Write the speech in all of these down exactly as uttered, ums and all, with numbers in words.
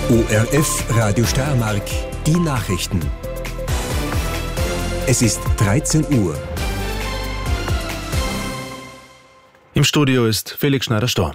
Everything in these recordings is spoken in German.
O R F Radio Steiermark, die Nachrichten. Es ist dreizehn Uhr. Im Studio ist Felix Schneider-Storr.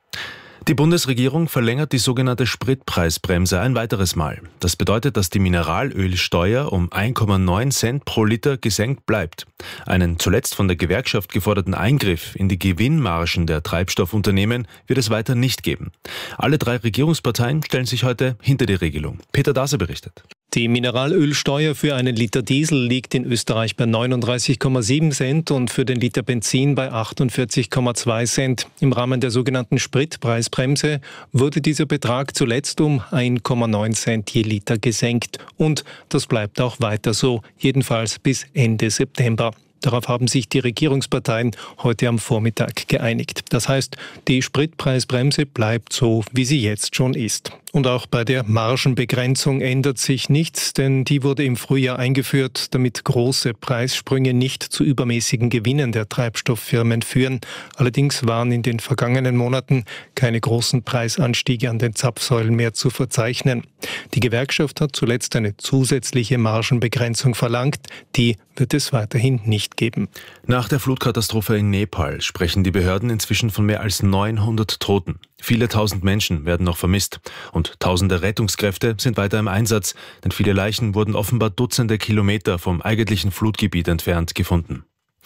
Die Bundesregierung verlängert die sogenannte Spritpreisbremse ein weiteres Mal. Das bedeutet, dass die Mineralölsteuer um ein Komma neun Cent pro Liter gesenkt bleibt. Einen zuletzt von der Gewerkschaft geforderten Eingriff in die Gewinnmargen der Treibstoffunternehmen wird es weiter nicht geben. Alle drei Regierungsparteien stellen sich heute hinter die Regelung. Peter Dase berichtet. Die Mineralölsteuer für einen Liter Diesel liegt in Österreich bei neununddreißig Komma sieben Cent und für den Liter Benzin bei achtundvierzig Komma zwei Cent. Im Rahmen der sogenannten Spritpreisbremse wurde dieser Betrag zuletzt um ein Komma neun Cent je Liter gesenkt. Und das bleibt auch weiter so, jedenfalls bis Ende September. Darauf haben sich die Regierungsparteien heute am Vormittag geeinigt. Das heißt, die Spritpreisbremse bleibt so, wie sie jetzt schon ist. Und auch bei der Margenbegrenzung ändert sich nichts, denn die wurde im Frühjahr eingeführt, damit große Preissprünge nicht zu übermäßigen Gewinnen der Treibstofffirmen führen. Allerdings waren in den vergangenen Monaten keine großen Preisanstiege an den Zapfsäulen mehr zu verzeichnen. Die Gewerkschaft hat zuletzt eine zusätzliche Margenbegrenzung verlangt. Die wird es weiterhin nicht geben. Nach der Flutkatastrophe in Nepal sprechen die Behörden inzwischen von mehr als neunhundert Toten. Viele tausend Menschen werden noch vermisst und tausende Rettungskräfte sind weiter im Einsatz, denn viele Leichen wurden offenbar Dutzende Kilometer vom eigentlichen Flutgebiet entfernt gefunden.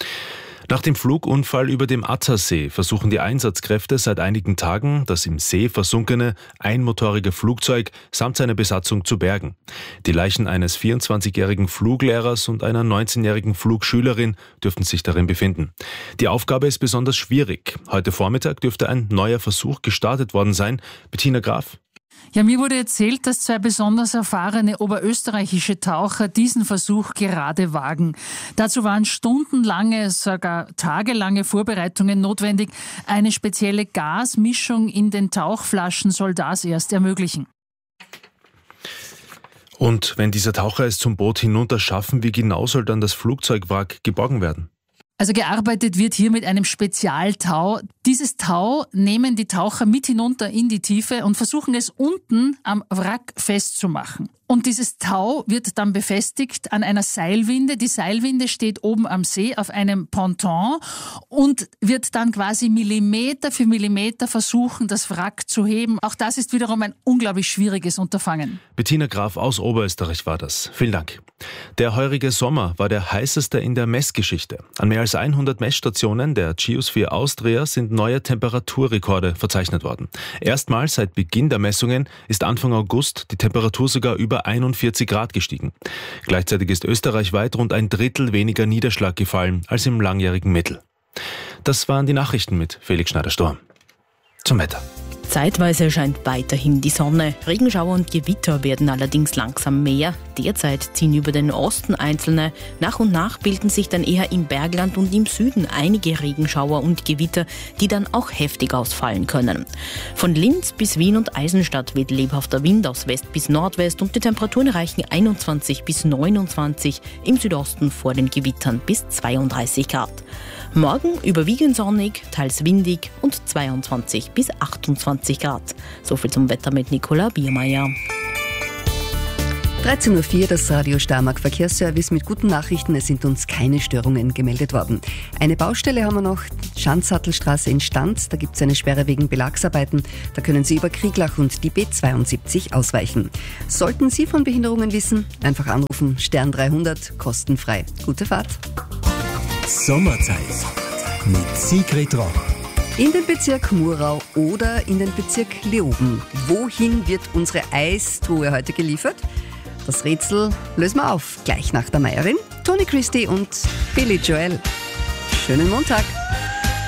Nach dem Flugunfall über dem Attersee versuchen die Einsatzkräfte seit einigen Tagen, das im See versunkene einmotorige Flugzeug samt seiner Besatzung zu bergen. Die Leichen eines vierundzwanzigjährigen Fluglehrers und einer neunzehnjährigen Flugschülerin dürften sich darin befinden. Die Aufgabe ist besonders schwierig. Heute Vormittag dürfte ein neuer Versuch gestartet worden sein. Bettina Graf. Ja, mir wurde erzählt, dass zwei besonders erfahrene oberösterreichische Taucher diesen Versuch gerade wagen. Dazu waren stundenlange, sogar tagelange Vorbereitungen notwendig. Eine spezielle Gasmischung in den Tauchflaschen soll das erst ermöglichen. Und wenn dieser Taucher es zum Boot hinunter schaffen, wie genau soll dann das Flugzeugwrack geborgen werden? Also gearbeitet wird hier mit einem Spezialtau. Dieses Tau nehmen die Taucher mit hinunter in die Tiefe und versuchen es unten am Wrack festzumachen. Und dieses Tau wird dann befestigt an einer Seilwinde. Die Seilwinde steht oben am See auf einem Ponton und wird dann quasi Millimeter für Millimeter versuchen, das Wrack zu heben. Auch das ist wiederum ein unglaublich schwieriges Unterfangen. Bettina Graf aus Oberösterreich war das. Vielen Dank. Der heurige Sommer war der heißeste in der Messgeschichte. An mehr als hundert Messstationen der Geosphere Austria sind neue Temperaturrekorde verzeichnet worden. Erstmals seit Beginn der Messungen ist Anfang August die Temperatur sogar über einundvierzig Grad gestiegen. Gleichzeitig ist österreichweit rund ein Drittel weniger Niederschlag gefallen als im langjährigen Mittel. Das waren die Nachrichten mit Felix Schneider-Storr. Zum Wetter. Zeitweise scheint weiterhin die Sonne. Regenschauer und Gewitter werden allerdings langsam mehr. Derzeit ziehen über den Osten einzelne. Nach und nach bilden sich dann eher im Bergland und im Süden einige Regenschauer und Gewitter, die dann auch heftig ausfallen können. Von Linz bis Wien und Eisenstadt weht lebhafter Wind aus West bis Nordwest und die Temperaturen erreichen einundzwanzig bis neunundzwanzig, im Südosten vor den Gewittern bis zweiunddreißig Grad. Morgen überwiegend sonnig, teils windig und zweiundzwanzig bis achtundzwanzig Grad. Soviel zum Wetter mit Nicola Biermeier. dreizehn Uhr vier, das Radio Steiermark Verkehrsservice mit guten Nachrichten. Es sind uns keine Störungen gemeldet worden. Eine Baustelle haben wir noch, Schanzsattelstraße in Stanz. Da gibt es eine Sperre wegen Belagsarbeiten. Da können Sie über Krieglach und die B zweiundsiebzig ausweichen. Sollten Sie von Behinderungen wissen, einfach anrufen, Stern dreihundert, kostenfrei. Gute Fahrt. Sommerzeit mit Sigrid Rock. In den Bezirk Murau oder in den Bezirk Leoben. Wohin wird unsere Eistruhe heute geliefert? Das Rätsel lösen wir auf, gleich nach der Meierin, Toni Christie und Billy Joel. Schönen Montag!